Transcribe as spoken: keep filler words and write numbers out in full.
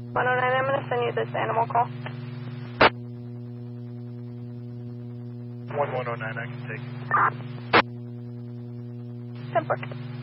one oh nine, I'm going to send you this animal call. one one oh nine, I can take it. ten four.